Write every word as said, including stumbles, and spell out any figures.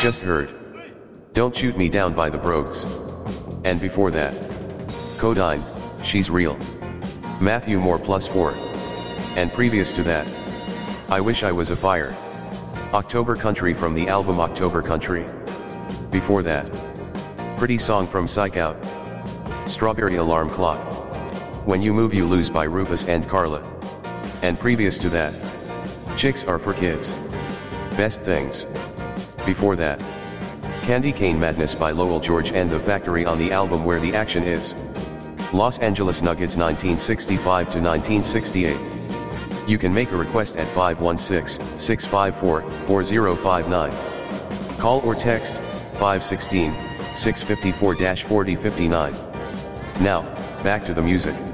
Just heard. Don't shoot me down by the brogues. And before that. Codyne, she's real. Matthew Moore plus four. And previous to that. I wish I was a fire. October Country from the album October Country. Before that. Pretty Song from Psych Out. Strawberry Alarm Clock. When You Move You Lose by Rufus and Carla. And previous to that. Chicks Are For Kids. Best Things. Before that. Candy Cane Madness by Lowell George and The Factory on the album Where the Action Is. Los Angeles Nuggets nineteen sixty-five to nineteen sixty-eight. You can make a request at five one six, six five four, four zero five nine. Call or text five one six, six five four, four zero five nine. Now, back to the music.